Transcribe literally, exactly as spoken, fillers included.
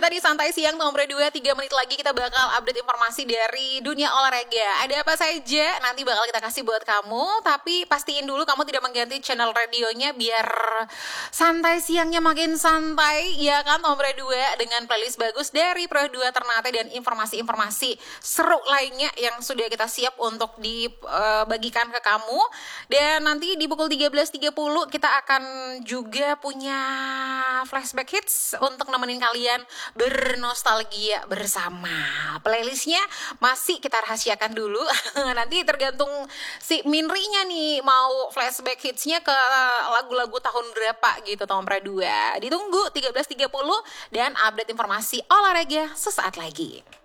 Kita di Santai Siang nomor dua, tiga menit lagi kita bakal update informasi dari dunia olahraga. Ada apa saja nanti bakal kita kasih buat kamu. Tapi pastiin dulu kamu tidak mengganti channel radionya biar santai siangnya makin santai. Ya kan nomor dua dengan playlist bagus dari Pro dua Ternate dan informasi-informasi seru lainnya yang sudah kita siap untuk dibagikan ke kamu. Dan nanti di pukul tiga belas tiga puluh kita akan juga punya flashback hits untuk nemenin kalian bernostalgia bersama. Playlistnya masih kita rahasiakan dulu. Nanti tergantung si Minrinya nih mau flashback hitsnya ke lagu-lagu tahun berapa gitu nomor dua. Ditunggu tiga belas tiga puluh dan update informasi olahraga sesaat lagi.